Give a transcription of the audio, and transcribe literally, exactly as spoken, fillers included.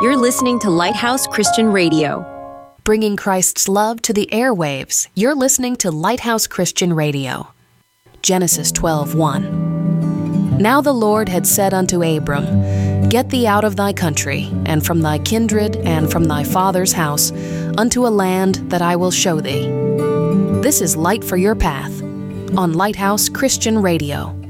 You're listening to Lighthouse Christian Radio. Bringing Christ's love to the airwaves, you're listening to Lighthouse Christian Radio. Genesis twelve one. Now the Lord had said unto Abram, Get thee out of thy country, and from thy kindred, and from thy father's house, unto a land that I will show thee. This is Light for Your Path on Lighthouse Christian Radio.